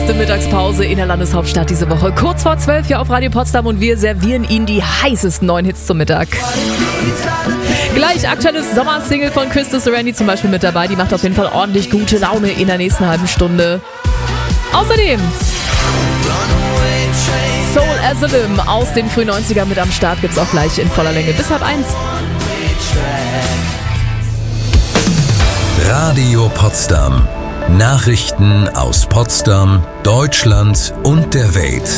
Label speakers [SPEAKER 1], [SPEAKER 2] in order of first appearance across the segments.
[SPEAKER 1] Erste Mittagspause in der Landeshauptstadt diese Woche. Kurz vor 12 hier auf Radio Potsdam und wir servieren Ihnen die heißesten neuen Hits zum Mittag. Gleich aktuelles Sommersingle von Crystal Serenity zum Beispiel mit dabei. Die macht auf jeden Fall ordentlich gute Laune in der nächsten halben Stunde. Außerdem Soul Asylum aus den frühen 90ern mit am Start gibt's auch gleich in voller Länge bis 12:30.
[SPEAKER 2] Radio Potsdam. Nachrichten aus Potsdam, Deutschland und der Welt.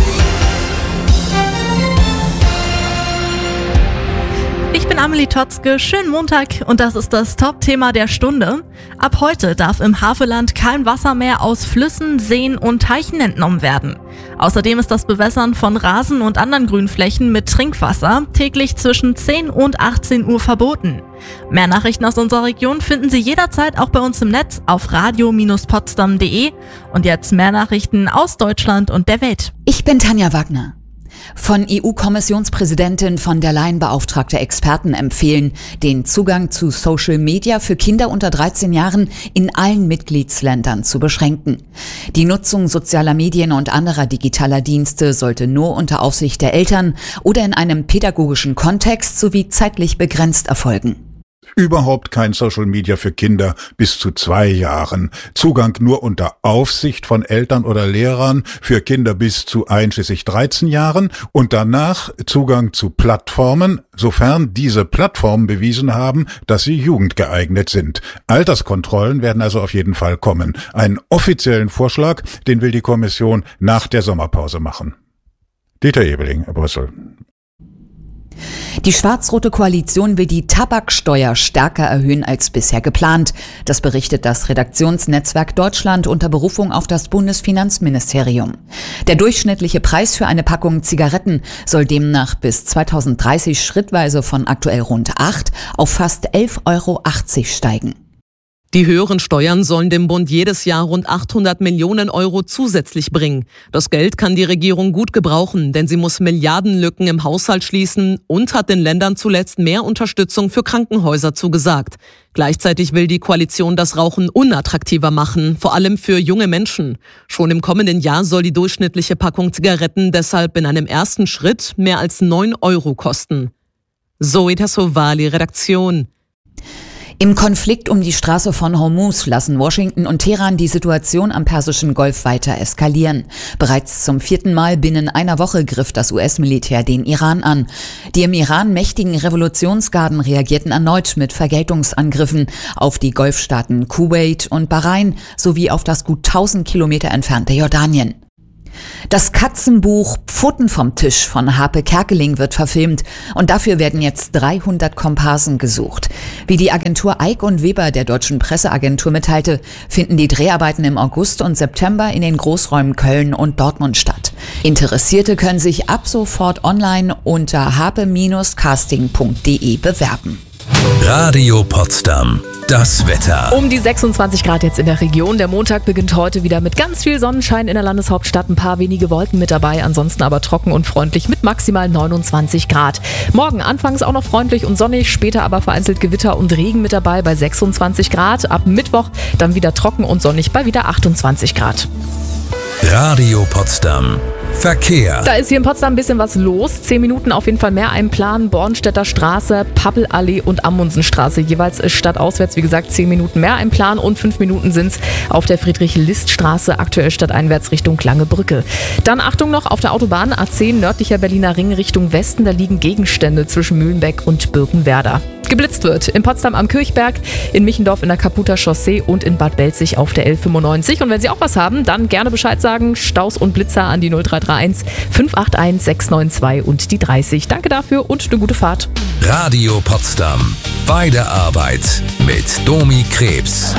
[SPEAKER 3] Ich bin Amelie Totzke, schönen Montag und das ist das Top-Thema der Stunde. Ab heute darf im Havelland kein Wasser mehr aus Flüssen, Seen und Teichen entnommen werden. Außerdem ist das Bewässern von Rasen und anderen Grünflächen mit Trinkwasser täglich zwischen 10 und 18 Uhr verboten. Mehr Nachrichten aus unserer Region finden Sie jederzeit auch bei uns im Netz auf radio-potsdam.de. Und jetzt mehr Nachrichten aus Deutschland und der Welt.
[SPEAKER 4] Ich bin Tanja Wagner. Von EU-Kommissionspräsidentin von der Leyen beauftragte Experten empfehlen, den Zugang zu Social Media für Kinder unter 13 Jahren in allen Mitgliedsländern zu beschränken. Die Nutzung sozialer Medien und anderer digitaler Dienste sollte nur unter Aufsicht der Eltern oder in einem pädagogischen Kontext sowie zeitlich begrenzt erfolgen.
[SPEAKER 5] Überhaupt kein Social Media für Kinder bis zu 2 Jahren. Zugang nur unter Aufsicht von Eltern oder Lehrern für Kinder bis zu einschließlich 13 Jahren und danach Zugang zu Plattformen, sofern diese Plattformen bewiesen haben, dass sie jugendgeeignet sind. Alterskontrollen werden also auf jeden Fall kommen. Einen offiziellen Vorschlag, den will die Kommission nach der Sommerpause machen. Dieter Ebeling, Brüssel.
[SPEAKER 4] Die schwarz-rote Koalition will die Tabaksteuer stärker erhöhen als bisher geplant. Das berichtet das Redaktionsnetzwerk Deutschland unter Berufung auf das Bundesfinanzministerium. Der durchschnittliche Preis für eine Packung Zigaretten soll demnach bis 2030 schrittweise von aktuell rund 8 auf fast 11,80 € steigen.
[SPEAKER 6] Die höheren Steuern sollen dem Bund jedes Jahr rund 800 Millionen € zusätzlich bringen. Das Geld kann die Regierung gut gebrauchen, denn sie muss Milliardenlücken im Haushalt schließen und hat den Ländern zuletzt mehr Unterstützung für Krankenhäuser zugesagt. Gleichzeitig will die Koalition das Rauchen unattraktiver machen, vor allem für junge Menschen. Schon im kommenden Jahr soll die durchschnittliche Packung Zigaretten deshalb in einem ersten Schritt mehr als 9 € kosten. Zoe Tassovali, Redaktion.
[SPEAKER 4] Im Konflikt um die Straße von Hormuz lassen Washington und Teheran die Situation am Persischen Golf weiter eskalieren. Bereits zum 4. Mal binnen einer Woche griff das US-Militär den Iran an. Die im Iran mächtigen Revolutionsgarden reagierten erneut mit Vergeltungsangriffen auf die Golfstaaten Kuwait und Bahrain sowie auf das gut 1000 Kilometer entfernte Jordanien. Das Katzenbuch Pfoten vom Tisch von Harpe Kerkeling wird verfilmt und dafür werden jetzt 300 Komparsen gesucht. Wie die Agentur Eick und Weber der Deutschen Presseagentur mitteilte, finden die Dreharbeiten im August und September in den Großräumen Köln und Dortmund statt. Interessierte können sich ab sofort online unter harpe-casting.de bewerben.
[SPEAKER 2] Radio Potsdam. Das Wetter.
[SPEAKER 1] Um die 26 Grad jetzt in der Region. Der Montag beginnt heute wieder mit ganz viel Sonnenschein in der Landeshauptstadt. Ein paar wenige Wolken mit dabei, ansonsten aber trocken und freundlich mit maximal 29 Grad. Morgen anfangs auch noch freundlich und sonnig, später aber vereinzelt Gewitter und Regen mit dabei bei 26 Grad. Ab Mittwoch dann wieder trocken und sonnig bei wieder 28 Grad.
[SPEAKER 2] Radio Potsdam. Verkehr.
[SPEAKER 1] Da ist hier in Potsdam ein bisschen was los. 10 Minuten auf jeden Fall mehr einplanen. Bornstädter Straße, Pappelallee und Amundsenstraße. Jeweils stadtauswärts, wie gesagt, 10 Minuten mehr einplanen und 5 Minuten sind's auf der Friedrich-List-Straße, aktuell stadteinwärts Richtung Langebrücke. Dann Achtung noch, auf der Autobahn A10 nördlicher Berliner Ring Richtung Westen, da liegen Gegenstände zwischen Mühlenbeck und Birkenwerder. Geblitzt wird in Potsdam am Kirchberg, in Michendorf in der Kaputer Chaussee und in Bad Belzig auf der L95. Und wenn Sie auch was haben, dann gerne Bescheid sagen. Staus und Blitzer an die 0331 581 692 und die 30. Danke dafür und eine gute Fahrt.
[SPEAKER 2] Radio Potsdam. Bei der Arbeit mit Domi Krebs.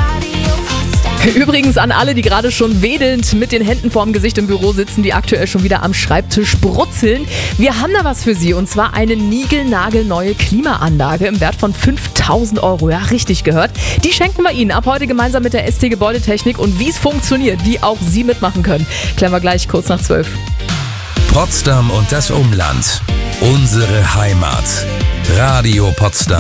[SPEAKER 1] Übrigens an alle, die gerade schon wedelnd mit den Händen vorm Gesicht im Büro sitzen, die aktuell schon wieder am Schreibtisch brutzeln. Wir haben da was für Sie und zwar eine niegelnagelneue Klimaanlage im Wert von 5.000 €. Ja, richtig gehört. Die schenken wir Ihnen ab heute gemeinsam mit der ST Gebäudetechnik und wie es funktioniert, wie auch Sie mitmachen können, klären wir gleich kurz nach 12.
[SPEAKER 2] Potsdam und das Umland. Unsere Heimat. Radio Potsdam.